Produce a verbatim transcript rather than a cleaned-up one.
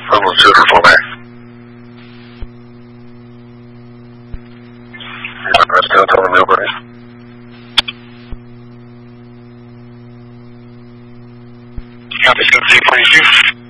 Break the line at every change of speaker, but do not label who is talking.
Level zero for back. Rest out on the mailbox. Copy, seven three twenty-two.